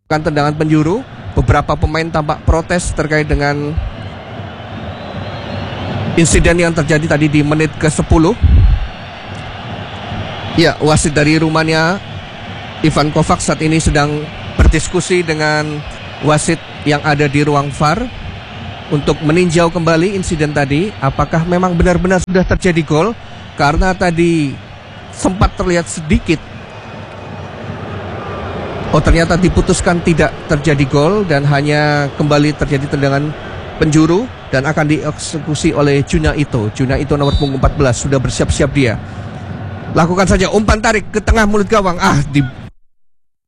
tendangan penjuru. Beberapa pemain tampak protes terkait dengan insiden yang terjadi tadi di menit ke-10. Ya, wasit dari Rumania Ivan Kovac saat ini sedang berdiskusi dengan wasit yang ada di ruang VAR untuk meninjau kembali insiden tadi, apakah memang benar-benar sudah terjadi gol. Karena tadi sempat terlihat sedikit, ternyata diputuskan tidak terjadi gol dan hanya kembali terjadi tendangan penjuru dan akan dieksekusi oleh Juna Ito. Juna Ito nomor punggung 14 sudah bersiap-siap dia. Lakukan saja umpan tarik ke tengah mulut gawang.